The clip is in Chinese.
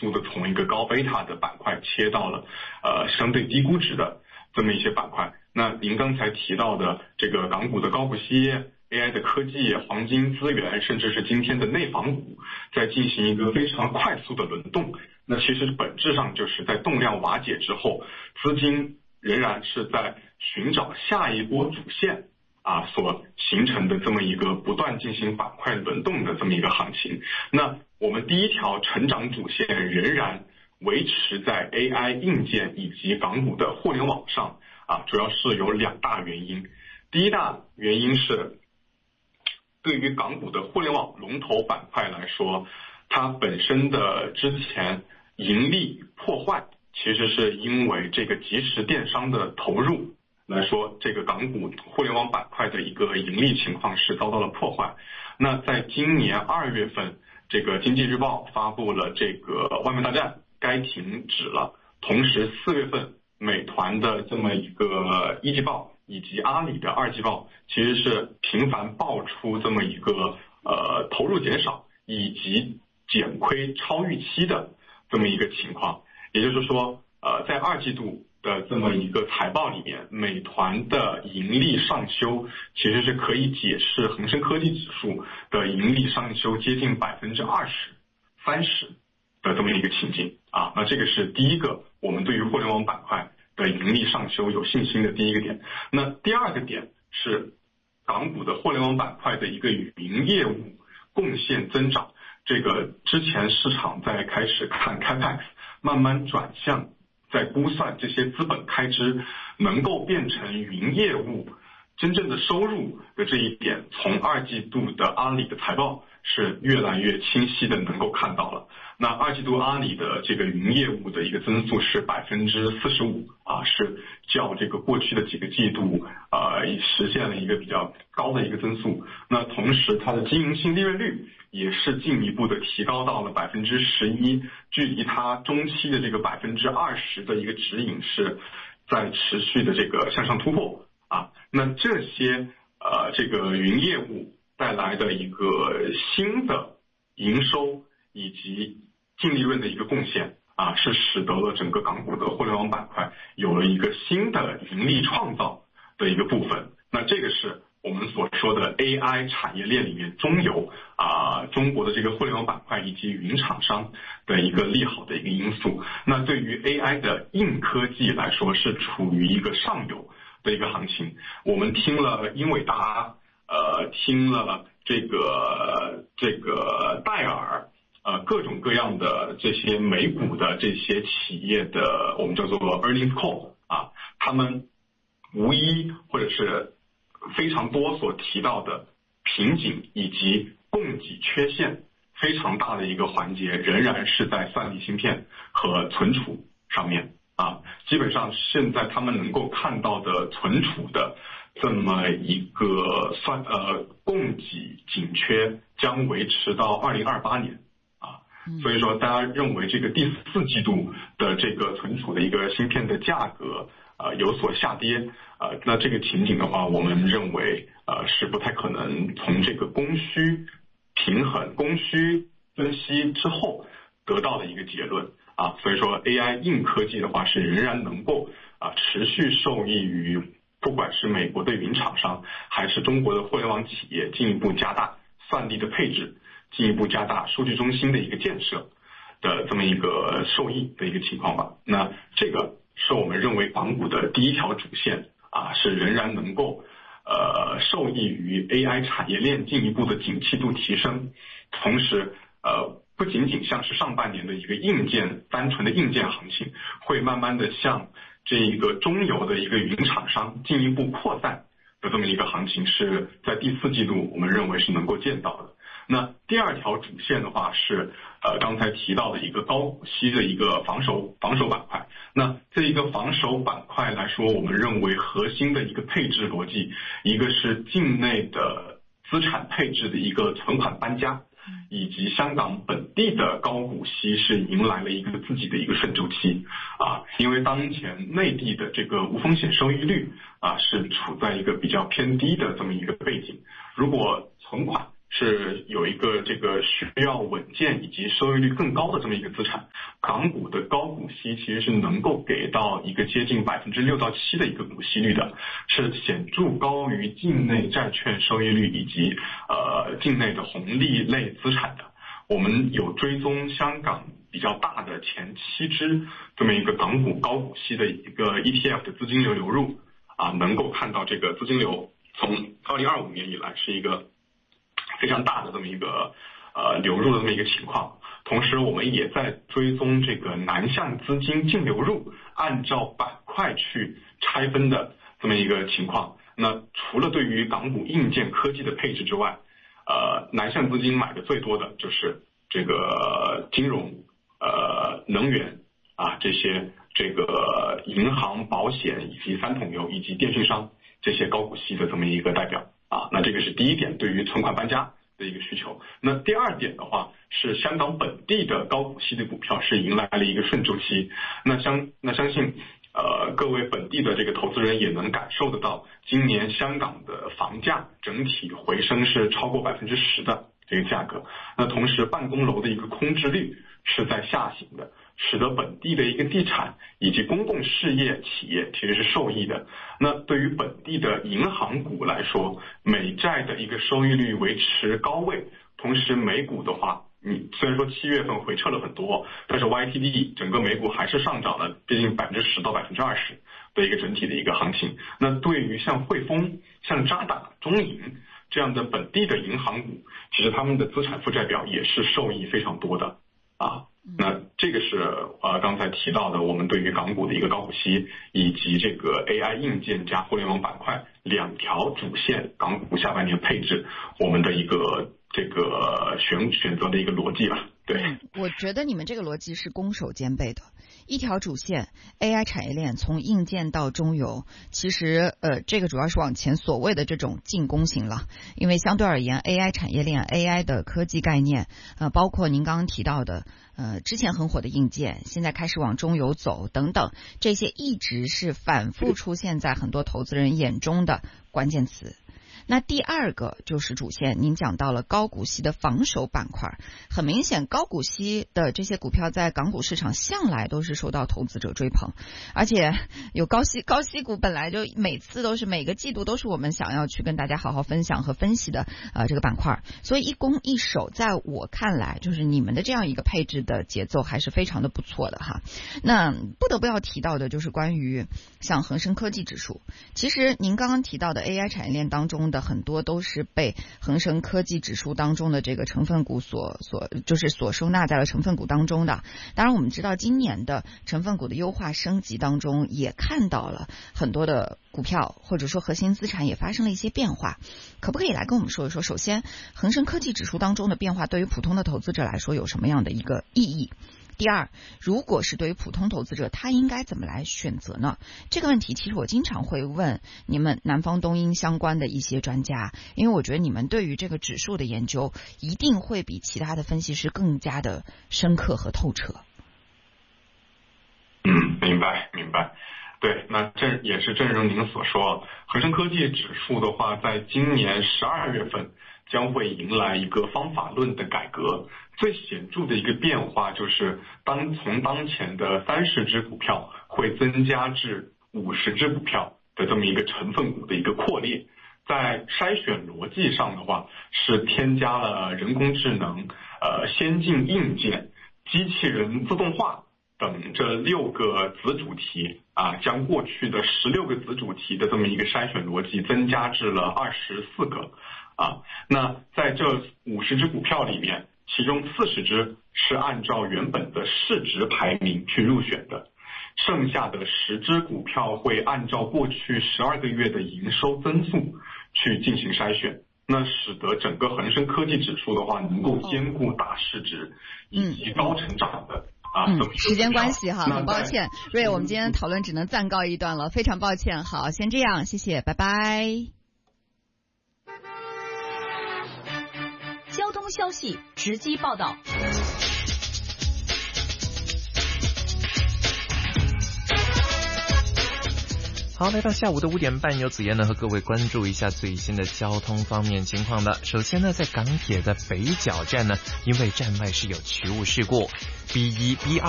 速的从一个高贝塔的板块切到了相对低估值的这么一些板块。那您刚才提到的这个港股的高股息、AI 的科技、黄金资源，甚至是今天的内房股，在进行一个非常快速的轮动。那其实本质上就是在动量瓦解之后，资金仍然是在寻找下一波主线所形成的这么一个不断进行板块轮动的这么一个行情。那我们第一条成长主线仍然维持在 AI 硬件以及港股的互联网上主要是有2大原因。第一大原因是对于港股的互联网龙头板块来说，它本身的之前盈利破坏，其实是因为这个即时电商的投入来说，这个港股互联网板块的一个盈利情况是遭到了破坏。那在今年2月份，这个经济日报发布了这个外卖大战该停止了，同时4月份美团的这么一个1季报以及阿里的2季报，其实是频繁爆出这么一个投入减少以及减亏超预期的这么一个情况。也就是说在2季度的这么一个财报里面，美团的盈利上修其实是可以解释恒生科技指数的盈利上修接近20%、30%的这么一个情景那这个是第一个我们对于互联网板块的盈利上修有信心的第一个点。那第二个点是港股的互联网板块的一个云业务贡献增长，这个之前市场在开始看 CAPEX 慢慢转向在估算这些资本开支能够变成云业务真正的收入的这一点，从2季度的阿里的财报是越来越清晰的能够看到了。那2季度阿里的这个云业务的一个增速是45%是较这个过去的几个季度实现了一个比较高的一个增速。那同时它的经营性利润率也是进一步的提高到了11%，距离它中期的这个20%的一个指引是在持续的这个向上突破那这些这个云业务带来的一个新的营收以及净利润的一个贡献是使得了整个港股的互联网板块有了一个新的盈利创造的一个部分。那这个是我们所说的 AI 产业链里面中游中国的这个互联网板块以及云厂商的一个利好的一个因素。那对于 AI 的硬科技来说是处于一个上游的一个行情。我们听了英伟达听了这个戴尔各种各样的这些美股的这些企业的我们叫做 earnings call 他们无一或者是非常多所提到的瓶颈以及供给缺陷非常大的一个环节仍然是在算力芯片和存储上面基本上现在他们能够看到的存储的这么一个供给紧缺将维持到2028年所以说大家认为这个第4季度的这个存储的一个芯片的价格有所下跌那这个情景的话，我们认为是不太可能从这个供需平衡、供需分析之后得到的一个结论所以说 AI 硬科技的话是仍然能够持续受益于不管是美国的云厂商还是中国的互联网企业进一步加大算力的配置，进一步加大数据中心的一个建设的这么一个受益的一个情况吧。那这个是我们认为港股的第一条主线是仍然能够受益于 AI 产业链进一步的景气度提升，同时不仅仅像是上半年的一个单纯的硬件行情，会慢慢的向这一个中游的一个云厂商进一步扩散的这么一个行情，是在第4季度我们认为是能够见到的。那第二条主线的话是刚才提到的一个高息的一个防守板块。那这一个防守板块来说，我们认为核心的一个配置逻辑，一个是境内的资产配置的一个存款搬家，以及香港本地的高股息是迎来了一个自己的一个顺周期因为当前内地的这个无风险收益率是处在一个比较偏低的这么一个背景，如果存款是有一个这个需要稳健以及收益率更高的这么一个资产，港股的高股息其实是能够给到一个接近6%到7%的一个股息率的，是显著高于境内债券收益率以及境内的红利类资产的。我们有追踪香港比较大的前7支这么一个港股高股息的一个 ETF 的资金流流入能够看到这个资金流从2025年以来是一个非常大的这么一个流入的这么一个情况。同时我们也在追踪这个南向资金净流入按照板块去拆分的这么一个情况。那除了对于港股硬件科技的配置之外，南向资金买的最多的就是这个金融、能源这些这个银行、保险以及三桶油以及电信商这些高股息的这么一个代表那这个是第一点，对于存款搬家的一个需求。那第二点的话，是香港本地的高股息的股票是迎来了一个顺周期。那相信各位本地的这个投资人也能感受得到，今年香港的房价整体回升是超过10%的这个价格。那同时办公楼的一个空置率是在下行的，使得本地的一个地产以及公共事业企业其实是受益的。那对于本地的银行股来说，美债的一个收益率维持高位，同时美股的话，你虽然说7月份回撤了很多，但是 YTD 整个美股还是上涨了接近10%到20%的一个整体的一个行情。那对于像汇丰、像渣打、中银这样的本地的银行股，其实他们的资产负债表也是受益非常多的那这个是刚才提到的我们对于港股的一个高股息以及这个 AI 硬件加互联网板块2条主线港股下半年配置我们的一个这个选择的一个逻辑吧。对， 我觉得你们这个逻辑是攻守兼备的。一条主线 AI 产业链从硬件到中游，其实这个主要是往前所谓的这种进攻型了，因为相对而言 AI 产业链 AI 的科技概念包括您刚刚提到的之前很火的硬件，现在开始往中游走等等，这些一直是反复出现在很多投资人眼中的关键词。那第二个就是主线，您讲到了高股息的防守板块，很明显高股息的这些股票在港股市场向来都是受到投资者追捧，而且有高息股本来就每次都是每个季度都是我们想要去跟大家好好分享和分析的这个板块，所以一攻一守在我看来就是你们的这样一个配置的节奏还是非常的不错的哈。那不得不要提到的就是关于像恒生科技指数，其实您刚刚提到的 AI 产业链当中的很多都是被恒生科技指数当中的这个成分股所收纳在了成分股当中的。当然我们知道今年的成分股的优化升级当中也看到了很多的股票或者说核心资产也发生了一些变化，可不可以来跟我们说一说，首先恒生科技指数当中的变化对于普通的投资者来说有什么样的一个意义？第二，如果是对于普通投资者，他应该怎么来选择呢？这个问题其实我经常会问你们南方东英相关的一些专家，因为我觉得你们对于这个指数的研究一定会比其他的分析师更加的深刻和透彻。 明白。对，那这也是正如您所说，恒生科技指数的话，在今年12月份将会迎来一个方法论的改革。最显著的一个变化就是从当前的30只股票会增加至50只股票的这么一个成分股的一个扩列。在筛选逻辑上的话，是添加了人工智能、先进硬件、机器人自动化等这6个子主题将过去的16个子主题的这么一个筛选逻辑增加至了24个那在这50只股票里面，其中40只是按照原本的市值排名去入选的，剩下的10只股票会按照过去12个月的营收增速去进行筛选，那使得整个恒生科技指数的话能够兼顾大市值以及高成长的时间关系哈，很抱歉，瑞，我们今天讨论只能暂告一段了，非常抱歉。好，先这样，谢谢，拜拜。 交通消息直击报道。 好，来到下午的5点半，由子妍呢和各位关注一下最新的交通方面情况的。首先呢，在港铁的北角站呢，因为站外是有渠务事故，B1、B2